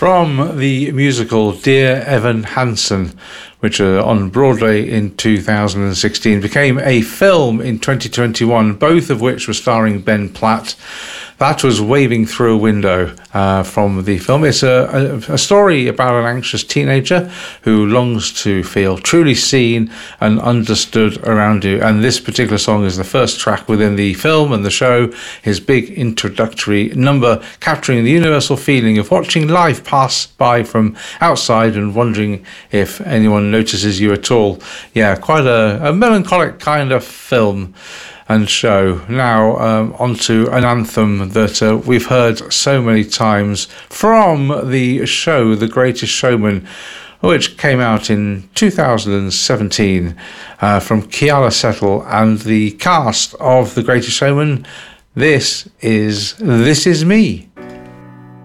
From the musical Dear Evan Hansen, which on Broadway in 2016, became a film in 2021, both of which were starring Ben Platt. That was Waving Through a Window from the film. It's a story about an anxious teenager who longs to feel truly seen and understood around you. And this particular song is the first track within the film and the show, his big introductory number, capturing the universal feeling of watching life pass by from outside and wondering if anyone notices you at all. Yeah, quite a melancholic kind of film and show. Now onto an anthem that we've heard so many times from the show The Greatest Showman, which came out in 2017 from Keala Settle and the cast of The Greatest Showman. This is Me.